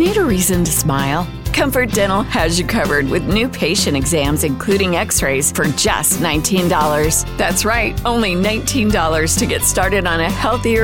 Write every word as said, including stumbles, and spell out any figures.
need a reason to smile? Comfort Dental has you covered with new patient exams, including x-rays, for just nineteen dollars. That's right, only nineteen dollars to get started on a healthier